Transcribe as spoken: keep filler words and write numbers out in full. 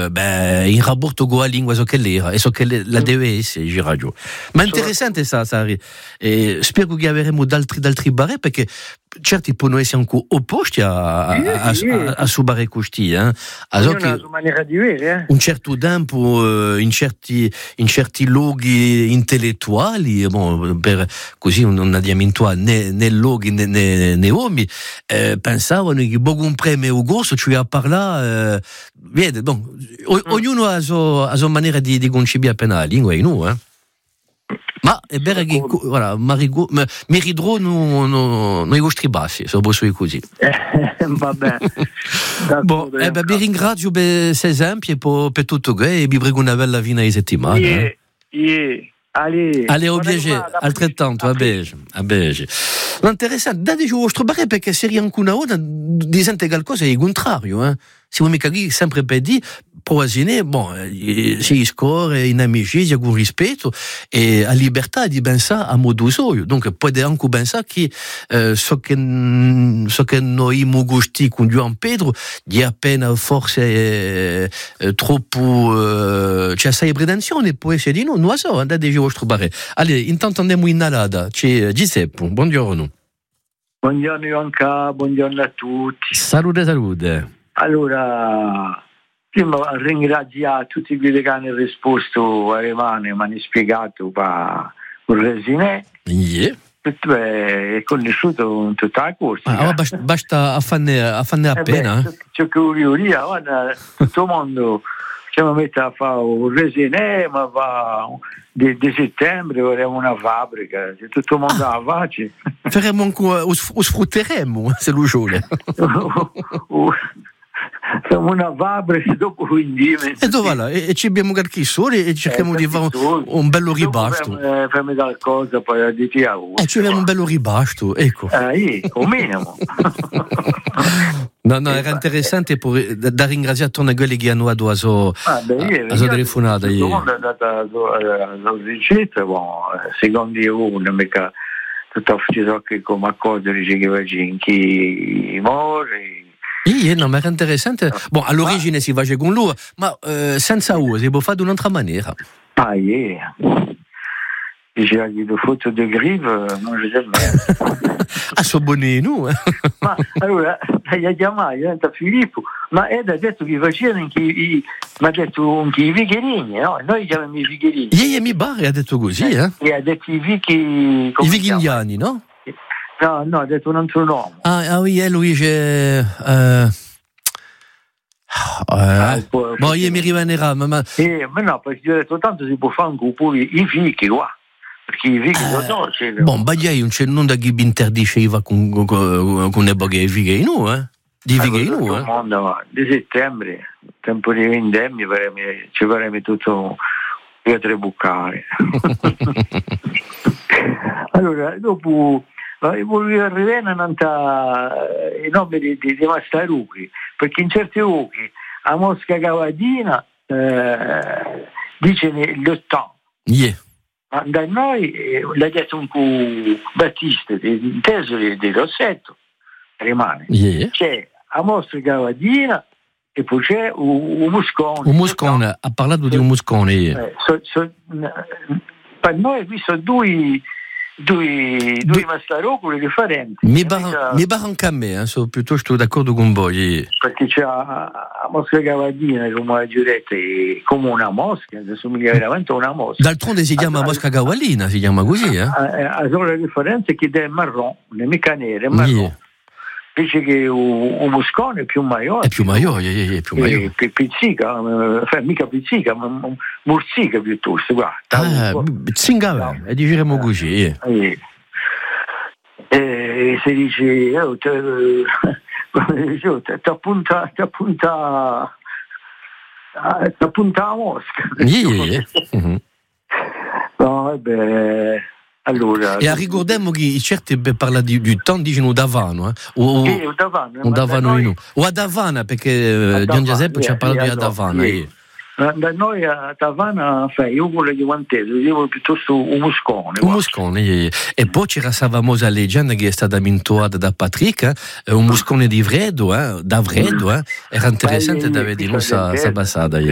uh, beh, in rapporto con la lingua so che l'era e so che le, la deve essere giraggio. Ma è interessante sa, Sari. E spero che avremo d'altri, d'altri bare perché certi possono essere anche opposti a, a, a, a, a subare questi. Eh? Ognuno ha la sua maniera di vedere. Eh? Un certo tempo uh, in, certi, in certi luoghi intellettuali, bon, per, così non andiamo in tua né, né luoghi né, né, né uomini, eh, pensavano che un premio Ugosto ci a parlare, eh, vede, bon, o, mm. ognuno ha la sua, sua maniera di, di concepire appena la lingua, e noi, eh. Ma è vero che voilà, mi ridrò no, no, noi vostri bassi, sono così. Eh, vabbè. Bon, eh, beh, vi ringrazio per questi esempi e per, per tutto che e vi prego una bella fine di settimana. Yeah, eh. yeah. Allez, Allez, au piacere, altrettanto, a beige, a beige. L'interessante, date il vostro barre perché se anche una ora disente qualcosa di contrario, eh. Se voi mi caghi sempre per dire, proasine, bon, si scorre in amicizia, con rispetto e a libertà di pensare a modo suo. Donc, può anche pensare che eh, so che so che noi mugusti con Gian Pedro di appena forse eh, eh, troppo eh, c'è assai pretensione, può essere di no, non so, andate il vostro barre. Allez, intanto andiamo in Nalada, c'è Giuseppe, buongiorno. Buongiorno Ionca, buongiorno a tutti. Salute, salute. Allora, prima ringrazio tutti quelli che hanno risposto a Ivane, mi hanno spiegato per il resinè. Yeah. È conosciuto in tutta la corsa. Ah, basta, basta affanne, affanne appena. Eh c'è che io, guarda, tutto il mondo ci mette a fare un resinè, ma va di, di settembre avremo una fabbrica, se tutto il mondo ah. la face. Faremo ancora, o sfrutteremo se lo vuole. Siamo una fabbrica dopo quindi e dove là? E, e ci abbiamo qualche sole e cerchiamo eh, di fare un, un bello ribasto. Eh, fammi qualcosa poi di ti auguro. E ci abbiamo un bello ribasto, ecco. Eh, o minimo. No, no, era interessante per, da ringraziare a quelli che hanno dato la sua telefonata. Il mondo è andato alla ricetta, secondo io non mica tutto ciò che come accordo dice che va in chi muore. Sì, no, ma era interessante. Bon, all'origine si faceva con lui, ma eh, senza uso si può fare di un'altra maniera. Ah, yeah. J'ai eu des photos de grive, non je sais pas. Ah, sono bonino, eh? Ma allora, gli ha chiamato, diventa Filippo, ma Ed ha detto che facevano che i, mi ha detto che i vigherini, no? Noi chiamiamo i vigherini. Ieri mi pare ha detto così, eh? E ha detto i vighi... I vighigliani, no? No, no, ha detto un altro nome. Ah, ah oui, eh, lui c'è... Uh, uh, ah, ma io mi rimanerà, ma... ma... Eh, ma no, perché io ho detto tanto si può fare anche pure i fichi qua. Perché i fichi sono dolci. Bon, bagliai non c'è non da chi mi interdiceva con, con, con le baghe fighe in u, eh? Di fighe in u, eh? Mondo, di settembre, tempo di vendemmia, ci faremo tutto a trebuccare. Allora, dopo... volevo arrivare in nome di, di, di Mastarucchi, perché in certi luoghi a Mosca Cavadina eh, dice l'ottanto. Yeah. Ma da noi eh, l'ha detto un cu Battista, inteso di, di Rossetto, rimane. Yeah. C'è a Mosca Cavadina e poi c'è un, un Muscone. Un Muscone, ha parlato di un Muscone. Eh, so, so, per noi qui sono due... due, due du... mastarocoli differenti. Mi barra anche a me, eh, sono piuttosto d'accordo con voi. Perché c'è a, a Mosca Cavadina, come ha detto, come una mosca, somiglia veramente a una mosca. D'altronde si chiama a, Mosca Cavallina, si chiama così, eh? La sola differenza è che è marron, non è mica nero, è marron. Yeah. Dice che un muscone è più maiore. È più maiore, è più maiore. Che pizzica, cioè mica pizzica, ma morsica piuttosto, guarda. Ah, zingava, e diciamo così. Eh. E si dice, oh, ti appunta, ti appunta, ti appunta la mosca. Yeah. Mm-hmm. No, vabbè... Allora, e ricordiamo che certi parla di, di tanto dicono Davano, eh? o, sì, Davano, o, Davano noi... o a Davana, perché Gian Giuseppe ci ha parlato di a Davana. Sì. Da noi a Davana, io volevo di Guantese, io piuttosto un muscone. Un muscone, yeah. E poi c'era questa famosa leggenda che è stata mintuata da Patrick, eh? un muscone di Vredo, eh? da Vredo, eh? Era interessante da vedere questa passata.